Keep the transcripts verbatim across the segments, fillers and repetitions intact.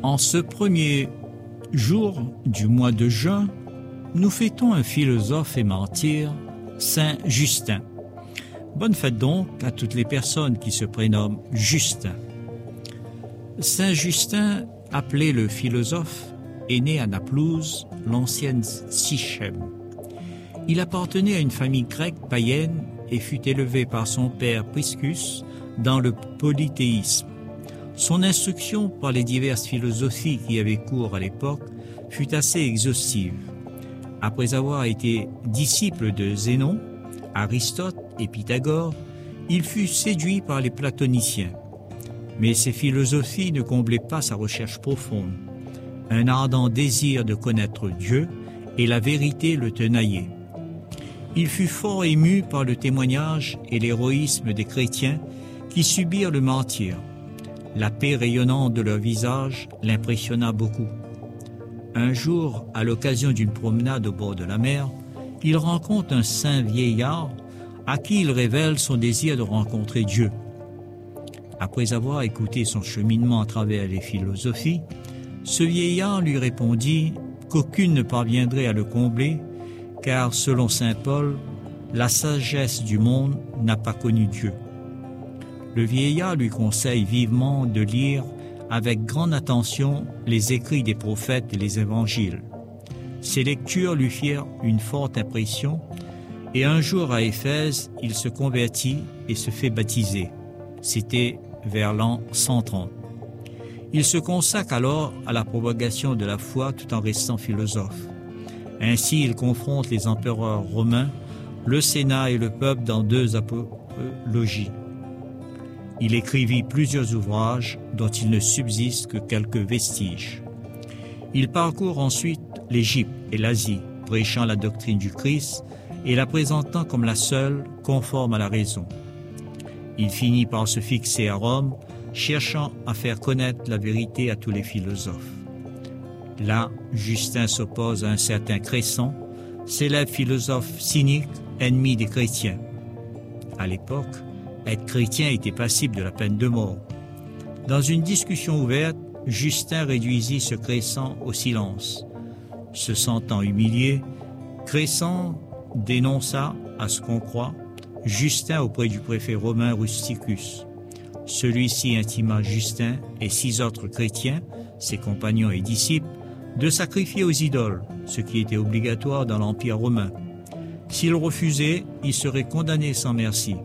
En ce premier jour du mois de juin, nous fêtons un philosophe et martyr, Saint Justin. Bonne fête donc à toutes les personnes qui se prénomment Justin. Saint Justin, appelé le philosophe, est né à Naplouse, l'ancienne Sichem. Il appartenait à une famille grecque païenne et fut élevé par son père Priscus dans le polythéisme. Son instruction par les diverses philosophies qui avaient cours à l'époque fut assez exhaustive. Après avoir été disciple de Zénon, Aristote et Pythagore, il fut séduit par les platoniciens. Mais ces philosophies ne comblaient pas sa recherche profonde. Un ardent désir de connaître Dieu et la vérité le tenaillait. Il fut fort ému par le témoignage et l'héroïsme des chrétiens qui subirent le martyre. La paix rayonnante de leur visage l'impressionna beaucoup. Un jour, à l'occasion d'une promenade au bord de la mer, il rencontre un saint vieillard à qui il révèle son désir de rencontrer Dieu. Après avoir écouté son cheminement à travers les philosophies, ce vieillard lui répondit qu'aucune ne parviendrait à le combler, car selon saint Paul, la sagesse du monde n'a pas connu Dieu. Le vieillard lui conseille vivement de lire avec grande attention les écrits des prophètes et les évangiles. Ces lectures lui firent une forte impression et un jour à Éphèse, il se convertit et se fait baptiser. C'était vers l'an cent trente. Il se consacre alors à la propagation de la foi tout en restant philosophe. Ainsi, il confronte les empereurs romains, le Sénat et le peuple dans deux apologies. Il écrivit plusieurs ouvrages dont il ne subsiste que quelques vestiges. Il parcourt ensuite l'Égypte et l'Asie, prêchant la doctrine du Christ et la présentant comme la seule conforme à la raison. Il finit par se fixer à Rome, cherchant à faire connaître la vérité à tous les philosophes. Là, Justin s'oppose à un certain Cresson, célèbre philosophe cynique, ennemi des chrétiens. À l'époque, être chrétien était passible de la peine de mort. Dans une discussion ouverte, Justin réduisit ce Cresson au silence. Se sentant humilié, Cresson dénonça, à ce qu'on croit, Justin auprès du préfet romain Rusticus. Celui-ci intima Justin et six autres chrétiens, ses compagnons et disciples, de sacrifier aux idoles, ce qui était obligatoire dans l'Empire romain. S'ils refusaient, ils seraient condamnés sans merci.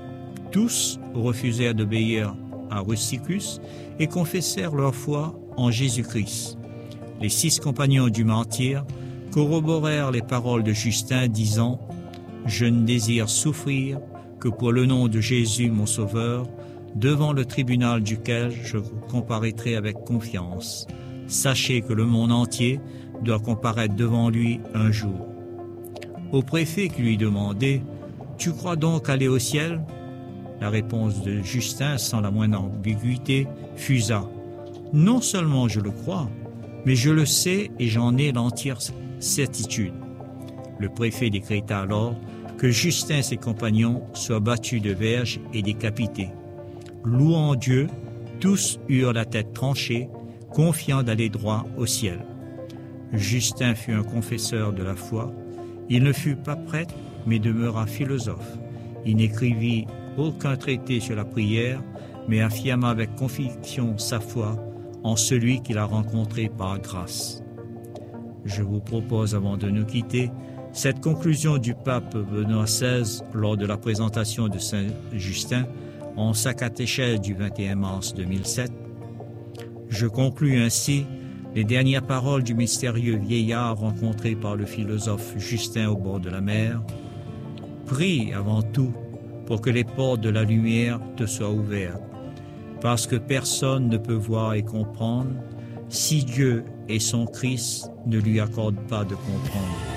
Tous refusèrent d'obéir à Rusticus et confessèrent leur foi en Jésus-Christ. Les six compagnons du martyr corroborèrent les paroles de Justin, disant « Je ne désire souffrir que pour le nom de Jésus mon Sauveur, devant le tribunal duquel je comparaîtrai avec confiance. Sachez que le monde entier doit comparaître devant lui un jour. » Au préfet qui lui demandait « Tu crois donc aller au ciel ?» La réponse de Justin, sans la moindre ambiguïté, fusa. « Non seulement je le crois, mais je le sais et j'en ai l'entière certitude. » Le préfet décréta alors que Justin et ses compagnons soient battus de verges et décapités. Louant Dieu, tous eurent la tête tranchée, confiants d'aller droit au ciel. Justin fut un confesseur de la foi. Il ne fut pas prêtre, mais demeura philosophe. Il n'écrivit aucun traité sur la prière, mais affirma avec conviction sa foi en celui qu'il a rencontré par grâce. Je vous propose, avant de nous quitter, cette conclusion du pape Benoît seize lors de la présentation de Saint Justin en sa catéchèse du vingt et un mars deux mille sept. Je conclus ainsi les dernières paroles du mystérieux vieillard rencontré par le philosophe Justin au bord de la mer. Prie avant tout pour que les portes de la lumière te soient ouvertes, parce que personne ne peut voir et comprendre si Dieu et son Christ ne lui accordent pas de comprendre.